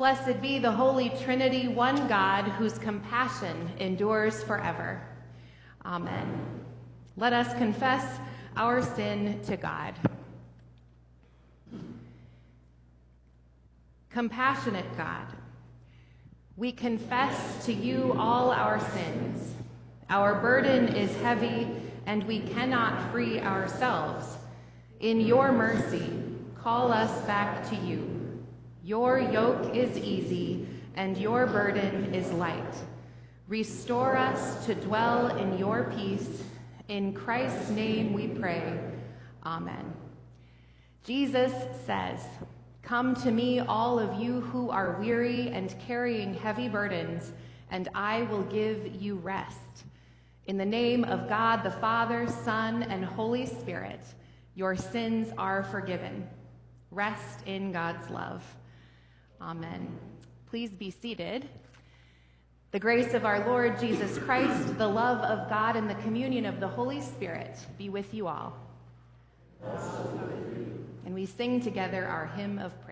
Blessed be the Holy Trinity, one God, whose compassion endures forever. Amen. Let us confess our sin to God. Compassionate God, we confess to you all our sins. Our burden is heavy, and we cannot free ourselves. In your mercy, call us back to you. Your yoke is easy, and your burden is light. Restore us to dwell in your peace. In Christ's name we pray. Amen. Jesus says, "Come to me, all of you who are weary and carrying heavy burdens, and I will give you rest." In the name of God, the Father, Son, and Holy Spirit, your sins are forgiven. Rest in God's love. Amen. Please be seated. The grace of our Lord Jesus Christ, the love of God, and the communion of the Holy Spirit be with you all. And we sing together our hymn of praise.